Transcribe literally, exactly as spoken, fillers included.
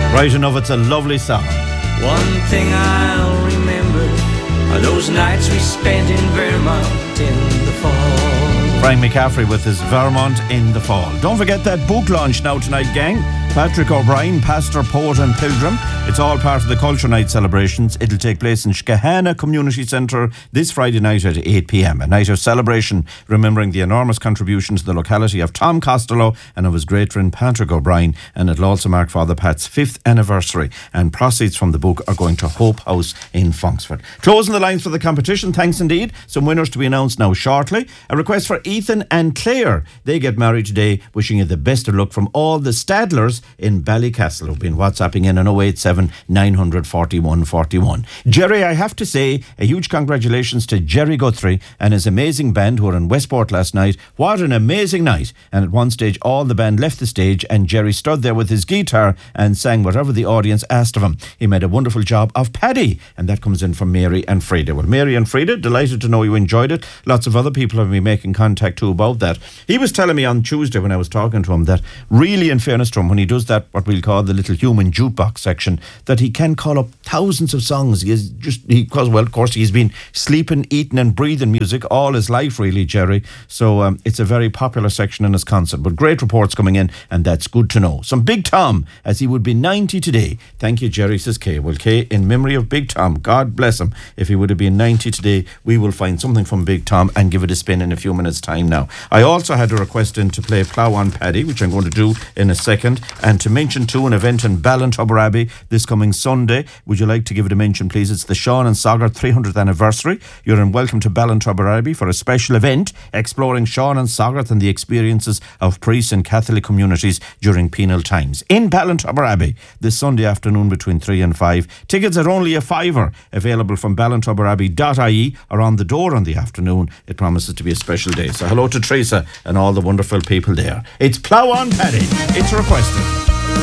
Right enough, it's a lovely song. One thing I'll remember are those nights we spent in Vermont in the fall. Brian McCaffrey with his Vermont in the Fall. Don't forget that book launch now tonight, gang. Patrick O'Brien, pastor, poet and pilgrim. It's all part of the Culture Night celebrations. It'll take place in Skahana Community Centre this Friday night at eight p.m. A night of celebration remembering the enormous contribution to the locality of Tom Costello and of his great friend Patrick O'Brien. And it'll also mark Father Pat's fifth anniversary. And proceeds from the book are going to Hope House in Fonksford. Closing the lines for the competition, thanks indeed. Some winners to be announced now shortly. A request for Ethan and Claire. They get married today. Wishing you the best of luck from all the Stadlers in Ballycastle who've been WhatsApping in on oh eight seven, nine hundred, forty-one, forty-one. Jerry, I have to say a huge congratulations to Jerry Guthrie and his amazing band who were in Westport last night. What an amazing night. And at one stage all the band left the stage and Jerry stood there with his guitar and sang whatever the audience asked of him. He made a wonderful job of Paddy, and that comes in from Mary and Frida. Well, Mary and Frida, delighted to know you enjoyed it. Lots of other people have been making contact too about that. He was telling me on Tuesday when I was talking to him that really, in fairness to him, when he does that, what we'll call the little human jukebox section, that he can call up thousands of songs. He is just, he, because, well, of course, he's been sleeping, eating and breathing music all his life, really, Jerry. So um, it's a very popular section in his concert. But great reports coming in, and that's good to know. Some Big Tom, as he would be ninety today. Thank you, Jerry, says Kay. Well, Kay, in memory of Big Tom, God bless him. If he would have been ninety today, we will find something from Big Tom and give it a spin in a few minutes' time now. I also had a request in to play Plough on Paddy, which I'm going to do in a second, and to mention too an event in Ballintubber Abbey this coming Sunday. Would you like to give it a mention, please? It's the Sean and Sogart three hundredth anniversary. You're in welcome to Ballintubber Abbey for a special event exploring Sean and Sogart and the experiences of priests and Catholic communities during penal times. In Ballintubber Abbey this Sunday afternoon between three and five. Tickets are only a fiver, available from ballintubber abbey dot I E or on the door on the afternoon. It promises to be a special day. So hello to Teresa and all the wonderful people there. It's Plough on Paddy. It's requested.